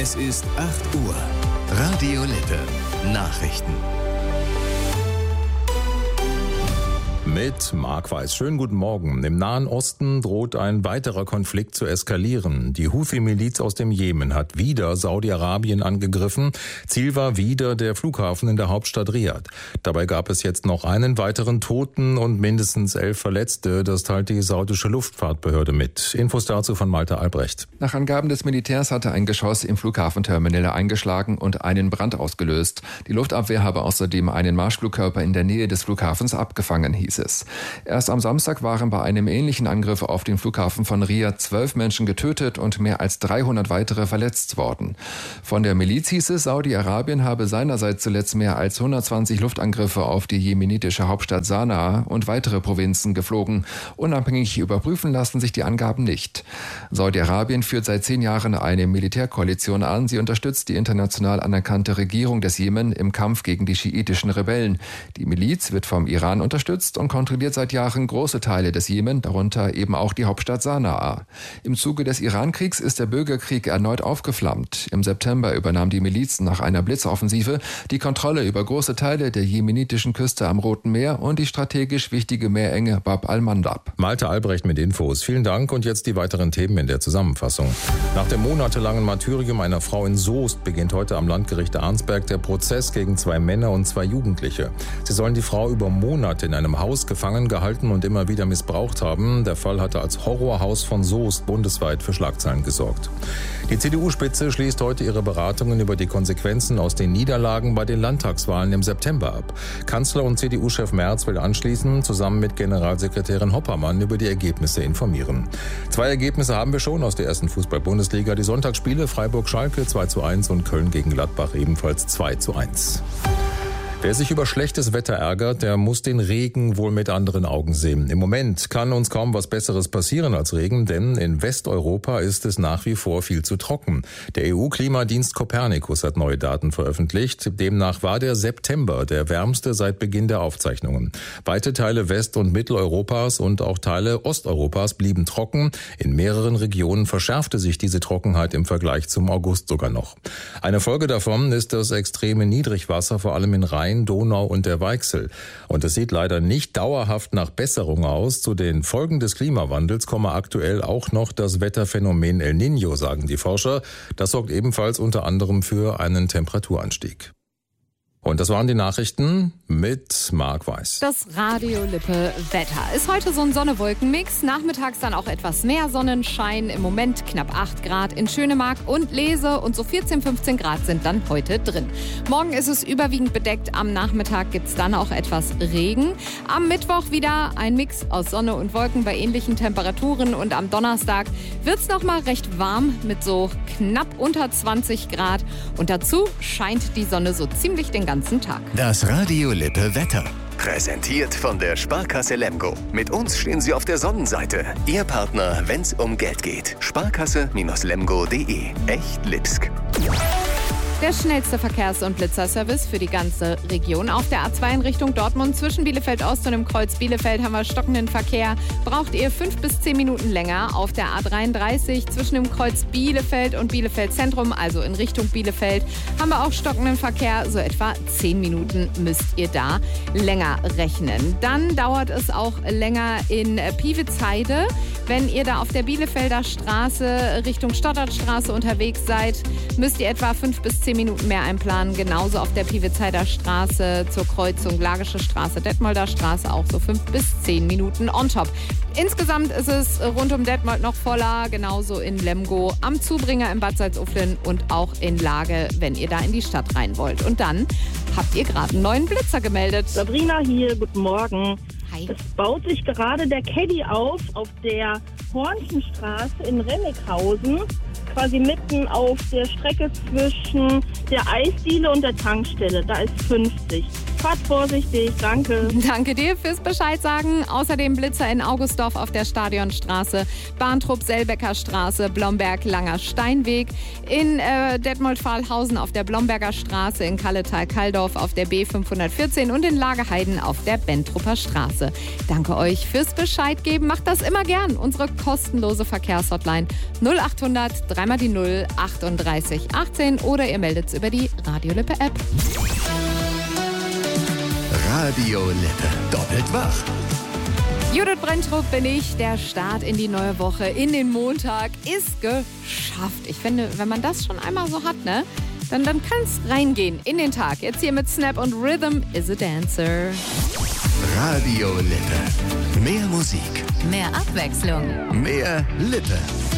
Es ist 8 Uhr. Radio Lippe. Nachrichten. Mit Marc Weiß. Schönen guten Morgen. Im Nahen Osten droht ein weiterer Konflikt zu eskalieren. Die Houthi-Miliz aus dem Jemen hat wieder Saudi-Arabien angegriffen. Ziel war wieder der Flughafen in der Hauptstadt Riad. Dabei gab es jetzt noch einen weiteren Toten und mindestens 11 Verletzte. Das teilt die saudische Luftfahrtbehörde mit. Infos dazu von Malte Albrecht. Nach Angaben des Militärs hatte ein Geschoss im Flughafenterminal eingeschlagen und einen Brand ausgelöst. Die Luftabwehr habe außerdem einen Marschflugkörper in der Nähe des Flughafens abgefangen, hieß es. Erst am Samstag waren bei einem ähnlichen Angriff auf den Flughafen von Riad 12 Menschen getötet und mehr als 300 weitere verletzt worden. Von der Miliz hieß es, Saudi-Arabien habe seinerseits zuletzt mehr als 120 Luftangriffe auf die jemenitische Hauptstadt Sanaa und weitere Provinzen geflogen. Unabhängig überprüfen lassen sich die Angaben nicht. Saudi-Arabien führt seit 10 Jahren eine Militärkoalition an. Sie unterstützt die international anerkannte Regierung des Jemen im Kampf gegen die schiitischen Rebellen. Die Miliz wird vom Iran unterstützt und kontrolliert seit Jahren große Teile des Jemen, darunter eben auch die Hauptstadt Sanaa. Im Zuge des Irankriegs ist der Bürgerkrieg erneut aufgeflammt. Im September übernahm die Miliz nach einer Blitzoffensive die Kontrolle über große Teile der jemenitischen Küste am Roten Meer und die strategisch wichtige Meerenge Bab al-Mandab. Malte Albrecht mit Infos. Vielen Dank und jetzt die weiteren Themen in der Zusammenfassung. Nach dem monatelangen Martyrium einer Frau in Soest beginnt heute am Landgericht Arnsberg der Prozess gegen 2 Männer und 2 Jugendliche. Sie sollen die Frau über Monate in einem Haus gefangen gehalten und immer wieder missbraucht haben. Der Fall hatte als Horrorhaus von Soest bundesweit für Schlagzeilen gesorgt. Die CDU-Spitze schließt heute ihre Beratungen über die Konsequenzen aus den Niederlagen bei den Landtagswahlen im September ab. Kanzler und CDU-Chef Merz will anschließend zusammen mit Generalsekretärin Hoppermann über die Ergebnisse informieren. 2 Ergebnisse haben wir schon aus der ersten Fußball-Bundesliga. Die Sonntagsspiele Freiburg-Schalke 2:1 und Köln gegen Gladbach ebenfalls 2:1. Wer sich über schlechtes Wetter ärgert, der muss den Regen wohl mit anderen Augen sehen. Im Moment kann uns kaum was Besseres passieren als Regen, denn in Westeuropa ist es nach wie vor viel zu trocken. Der EU-Klimadienst Copernicus hat neue Daten veröffentlicht. Demnach war der September der wärmste seit Beginn der Aufzeichnungen. Weite Teile West- und Mitteleuropas und auch Teile Osteuropas blieben trocken. In mehreren Regionen verschärfte sich diese Trockenheit im Vergleich zum August sogar noch. Eine Folge davon ist das extreme Niedrigwasser, vor allem in Rhein, Donau und der Weichsel. Und es sieht leider nicht dauerhaft nach Besserung aus. Zu den Folgen des Klimawandels komme aktuell auch noch das Wetterphänomen El Niño, sagen die Forscher. Das sorgt ebenfalls unter anderem für einen Temperaturanstieg. Und das waren die Nachrichten mit Marc Weiß. Das Radio Lippe Wetter ist heute so ein Sonne-Wolken-Mix. Nachmittags dann auch etwas mehr Sonnenschein. Im Moment knapp 8 Grad in Schönemark und Lese und so 14, 15 Grad sind dann heute drin. Morgen ist es überwiegend bedeckt. Am Nachmittag gibt es dann auch etwas Regen. Am Mittwoch wieder ein Mix aus Sonne und Wolken bei ähnlichen Temperaturen. Und am Donnerstag wird es nochmal recht warm mit so knapp unter 20 Grad. Und dazu scheint die Sonne so ziemlich den ganzen Tag. Das Radio Lippe Wetter. Präsentiert von der Sparkasse Lemgo. Mit uns stehen Sie auf der Sonnenseite. Ihr Partner, wenn's um Geld geht. Sparkasse-lemgo.de. Echt Lipsk. Der schnellste Verkehrs- und Blitzerservice für die ganze Region. Auf der A2 in Richtung Dortmund zwischen Bielefeld-Ost und im Kreuz Bielefeld haben wir stockenden Verkehr. Braucht ihr 5 bis 10 Minuten länger. Auf der A33 zwischen dem Kreuz Bielefeld und Bielefeld Zentrum, also in Richtung Bielefeld, haben wir auch stockenden Verkehr. So etwa 10 Minuten müsst ihr da länger rechnen. Dann dauert es auch länger in Piewitzheide. Wenn ihr da auf der Bielefelder Straße Richtung Stottertstraße unterwegs seid, müsst ihr etwa 5 bis 10 Minuten mehr einplanen. Genauso auf der Piewitzheider Straße zur Kreuzung Lagische Straße, Detmolder Straße auch so 5 bis 10 Minuten on top. Insgesamt ist es rund um Detmold noch voller, genauso in Lemgo, am Zubringer in Bad Salzuflen und auch in Lage, wenn ihr da in die Stadt rein wollt. Und dann habt ihr gerade einen neuen Blitzer gemeldet. Sabrina hier, guten Morgen. Hi. Es baut sich gerade der Caddy auf der Hornchenstraße in Remmighausen, quasi mitten auf der Strecke zwischen der Eisdiele und der Tankstelle. Da ist 50. Fahrt vorsichtig, danke. Danke dir fürs Bescheid sagen. Außerdem Blitzer in Augustdorf auf der Stadionstraße, Bahntrupp-Selbecker Straße, Blomberg-Langer Steinweg, in Detmold-Fahlhausen auf der Blomberger Straße, in Kalletal-Kalldorf auf der B514 und in Lagerheiden auf der Bentrupper Straße. Danke euch fürs Bescheid geben. Macht das immer gern. Unsere kostenlose Verkehrshotline 0800 3 die 0 38 18 oder ihr meldet es über die Radio Lippe App. Radio Lippe. Doppelt wach. Judith Brenntrup bin ich. Der Start in die neue Woche, in den Montag ist geschafft. Ich finde, wenn man das schon einmal so hat, ne, dann kann es reingehen in den Tag. Jetzt hier mit Snap und Rhythm is a Dancer. Radio Lippe. Mehr Musik. Mehr Abwechslung. Mehr Lippe.